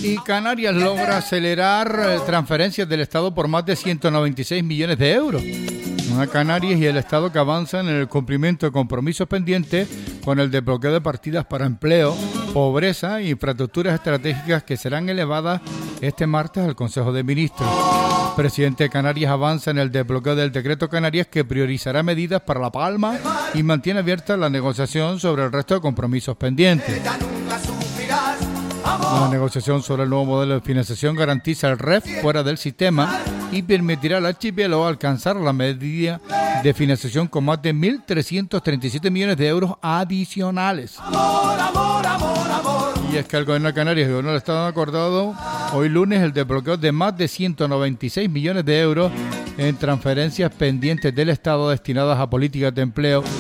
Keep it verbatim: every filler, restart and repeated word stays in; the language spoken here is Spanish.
Y Canarias logra acelerar transferencias del Estado por más de ciento noventa y seis millones de euros. Una Canarias y el Estado que avanzan en el cumplimiento de compromisos pendientes con el desbloqueo de partidas para empleo, pobreza e infraestructuras estratégicas que serán elevadas este martes al Consejo de Ministros. El presidente de Canarias avanza en el desbloqueo del decreto Canarias que priorizará medidas para La Palma y mantiene abierta la negociación sobre el resto de compromisos pendientes. La negociación sobre el nuevo modelo de financiación garantiza el R E F fuera del sistema y permitirá al archipiélago alcanzar la medida de financiación con más de mil trescientos treinta y siete millones de euros adicionales. Amor, amor, amor, amor. Y es que el gobierno de Canarias y el gobierno del Estado han acordado hoy lunes el desbloqueo de más de ciento noventa y seis millones de euros en transferencias pendientes del Estado destinadas a políticas de empleo